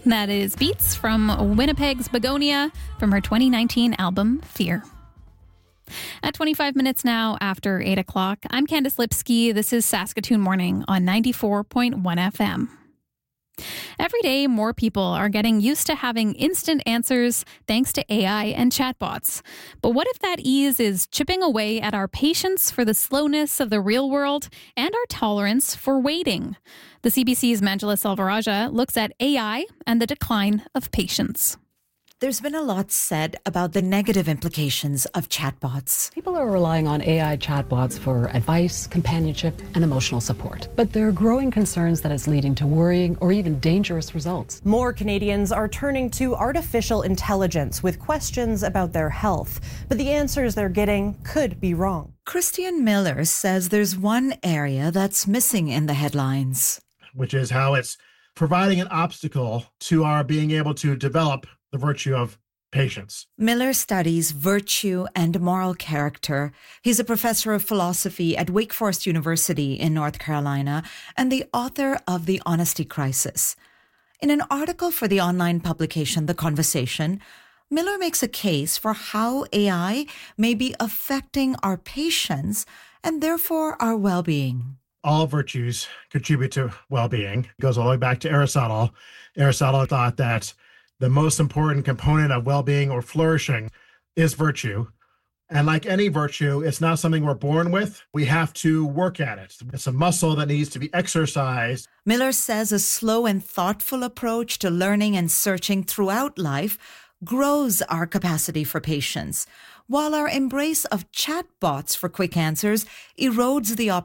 That is Beats from Winnipeg's Begonia from her 2019 album, Fear. At 25 minutes now after 8 o'clock, I'm Candice Lipsky. This is Saskatoon Morning on 94.1 FM. Every day, more people are getting used to having instant answers thanks to AI and chatbots. But what if that ease is chipping away at our patience for the slowness of the real world and our tolerance for waiting? The CBC's Manjula Selvarajah looks at AI and the decline of patience. There's been a lot said about the negative implications of chatbots. People are relying on AI chatbots for advice, companionship, and emotional support. But there are growing concerns that it's leading to worrying or even dangerous results. More Canadians are turning to artificial intelligence with questions about their health. But the answers they're getting could be wrong. Christian Miller says there's one area that's missing in the headlines, which is how it's providing an obstacle to our being able to develop the virtue of patience. Miller studies virtue and moral character. He's a professor of philosophy at Wake Forest University in North Carolina and the author of The Honesty Crisis. In an article for the online publication The Conversation, Miller makes a case for how AI may be affecting our patience and therefore our well-being. All virtues contribute to well-being. It goes all the way back to Aristotle. Aristotle thought that the most important component of well-being or flourishing is virtue. And like any virtue, it's not something we're born with. We have to work at it. It's a muscle that needs to be exercised. Miller says a slow and thoughtful approach to learning and searching throughout life grows our capacity for patience, while our embrace of chatbots for quick answers erodes the opportunity